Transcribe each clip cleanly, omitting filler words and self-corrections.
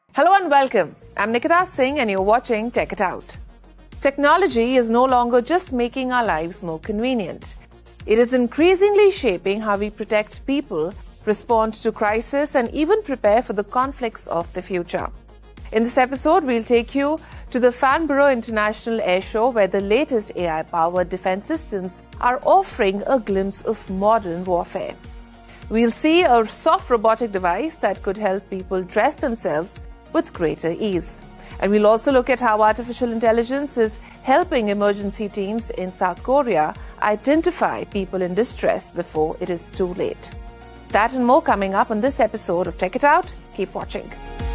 Hello and welcome. I'm Nikita Singh and you're watching Check It Out. Technology is no longer just making our lives more convenient. It is increasingly shaping how we protect people, respond to crisis, and even prepare for the conflicts of the future. In this episode, we'll take you to the Farnborough International Airshow, where the latest AI-powered defense systems are offering a glimpse of modern warfare. We'll see a soft robotic device that could help people dress themselves with greater ease. And we'll also look at how artificial intelligence is helping emergency teams in South Korea identify people in distress before it is too late. That and more coming up on this episode of Check It Out. Keep watching.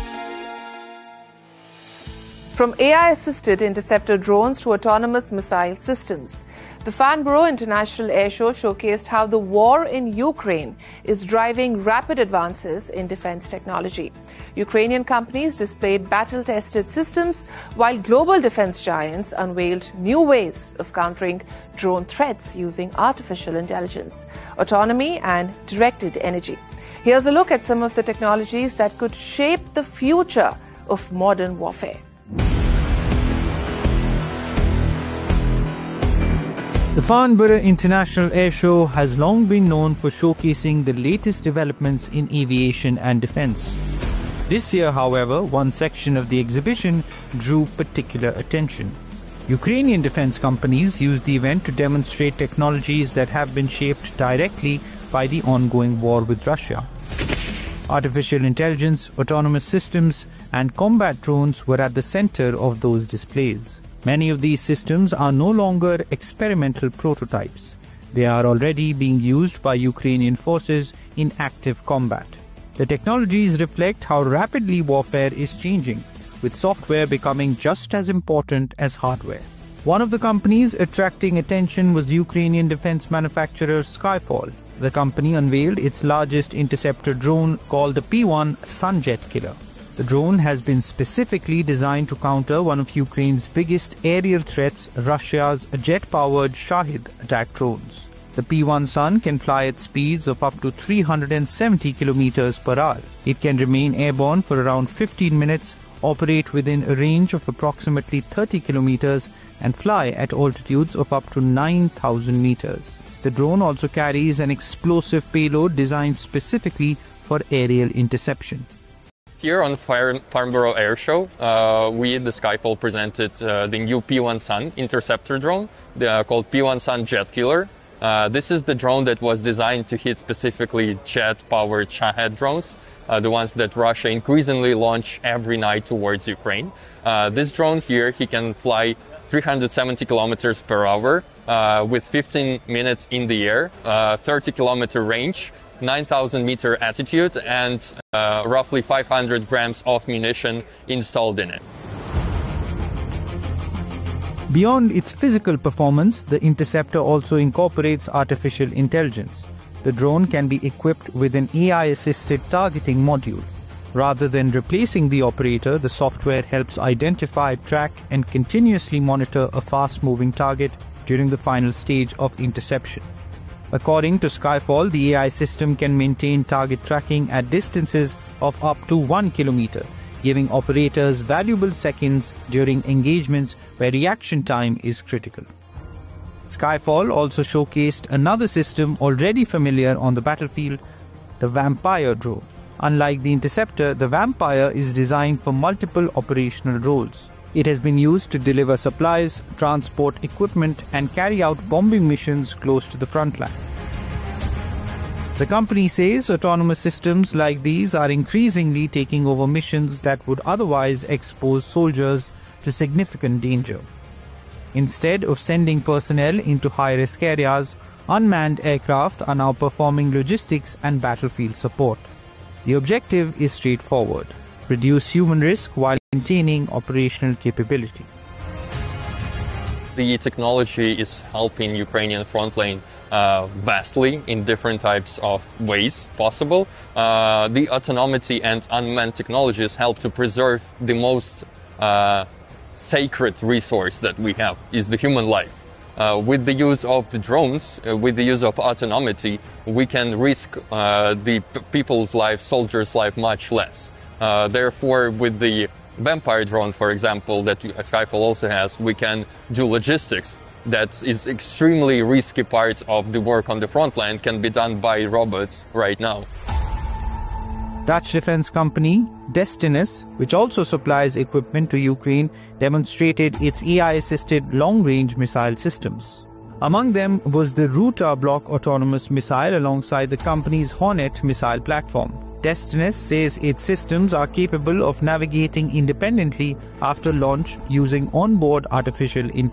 From AI-assisted interceptor drones to autonomous missile systems, the Farnborough International Airshow showcased how the war in Ukraine is driving rapid advances in defense technology. Ukrainian companies displayed battle-tested systems, while global defense giants unveiled new ways of countering drone threats using artificial intelligence, autonomy, and directed energy. Here's a look at some of the technologies that could shape the future of modern warfare. The Farnborough International Airshow has long been known for showcasing the latest developments in aviation and defense. This year, however, one section of the exhibition drew particular attention. Ukrainian defense companies used the event to demonstrate technologies that have been shaped directly by the ongoing war with Russia. Artificial intelligence, autonomous systems, and combat drones were at the center of those displays. Many of these systems are no longer experimental prototypes. They are already being used by Ukrainian forces in active combat. The technologies reflect how rapidly warfare is changing, with software becoming just as important as hardware. One of the companies attracting attention was Ukrainian defense manufacturer Skyfall. The company unveiled its largest interceptor drone called the P-1 Sunjet Killer. The drone has been specifically designed to counter one of Ukraine's biggest aerial threats, Russia's jet-powered Shahid attack drones. The P-1 Sun can fly at speeds of up to 370 kilometers per hour. It can remain airborne for around 15 minutes, operate within a range of approximately 30 kilometers, and fly at altitudes of up to 9,000 meters. The drone also carries an explosive payload designed specifically for aerial interception. Here on Farnborough Airshow, we, the Skyfall, presented the new P-1 Sun interceptor drone called P-1 Sun Jet Killer. This is the drone that was designed to hit specifically jet-powered Shahed drones, the ones that Russia increasingly launch every night towards Ukraine. This drone here, he can fly 370 kilometers per hour with 15 minutes in the air, 30-kilometer range, 9,000 meter altitude, and roughly 500 grams of munition installed in it. Beyond its physical performance, the interceptor also incorporates artificial intelligence. The drone can be equipped with an AI-assisted targeting module. Rather than replacing the operator, the software helps identify, track, and continuously monitor a fast-moving target during the final stage of interception. According to Skyfall, the AI system can maintain target tracking at distances of up to 1 kilometer, giving operators valuable seconds during engagements where reaction time is critical. Skyfall also showcased another system already familiar on the battlefield, the Vampire drone. Unlike the interceptor, the Vampire is designed for multiple operational roles. It has been used to deliver supplies, transport equipment, and carry out bombing missions close to the front line. The company says autonomous systems like these are increasingly taking over missions that would otherwise expose soldiers to significant danger. Instead of sending personnel into high-risk areas, unmanned aircraft are now performing logistics and battlefield support. The objective is straightforward: reduce human risk while maintaining operational capability. The technology is helping Ukrainian frontline vastly in different types of ways possible. The autonomy and unmanned technologies help to preserve the most sacred resource that we have, is the human life. With the use of the drones, with the use of autonomy, we can risk the people's life, soldiers' life, much less. Therefore, with the Vampire drone, for example, that Skyfall also has, we can do logistics. That is extremely risky part of the work on the front line can be done by robots right now. Dutch defense company Destinus, which also supplies equipment to Ukraine, demonstrated its AI-assisted long-range missile systems. Among them was the Ruta Block autonomous missile alongside the company's Hornet missile platform. Destinus says its systems are capable of navigating independently after launch using onboard artificial intelligence.